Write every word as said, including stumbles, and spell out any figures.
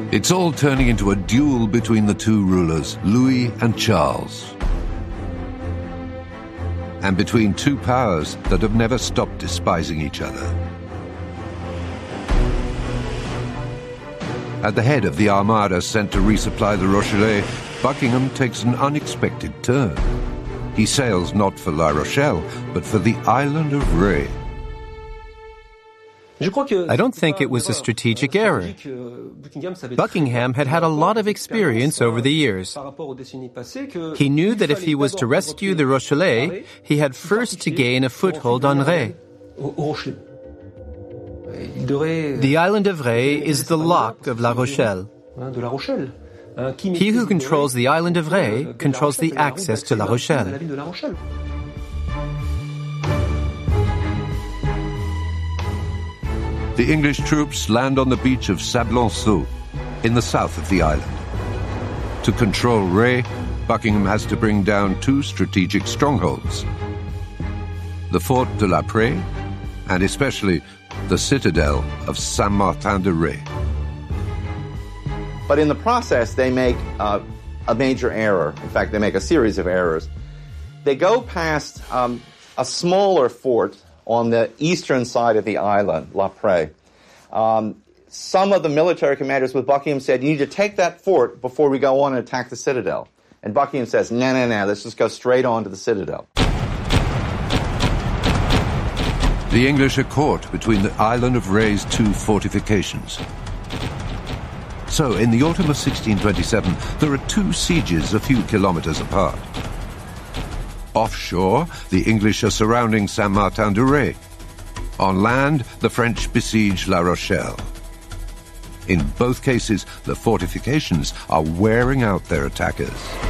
It's all turning into a duel between the two rulers, Louis and Charles. And between two powers that have never stopped despising each other. At the head of the armada sent to resupply the Rochellais, Buckingham takes an unexpected turn. He sails not for La Rochelle, but for the island of Ré. I don't think it was a strategic error. Buckingham had had a lot of experience over the years. He knew that if he was to rescue the Rochellais, he had first to gain a foothold on Ré. The island of Ré is the lock of La Rochelle. He who controls the island of Ré controls the access to La Rochelle. The English troops land on the beach of Sablonceau, in the south of the island. To control Ré, Buckingham has to bring down two strategic strongholds: the Fort de la Prée, and especially the citadel of Saint-Martin-de-Ré. But in the process, they make uh, a major error. In fact, they make a series of errors. They go past um, a smaller fort on the eastern side of the island, La Prée. Um, some of the military commanders with Buckingham said, you need to take that fort before we go on and attack the citadel. And Buckingham says, no, no, no, let's just go straight on to the citadel. The English are caught between the island of Ré's two fortifications. So, in the autumn of sixteen twenty-seven, there are two sieges a few kilometers apart. Offshore, the English are surrounding Saint-Martin-de-Ré. On land, the French besiege La Rochelle. In both cases, the fortifications are wearing out their attackers.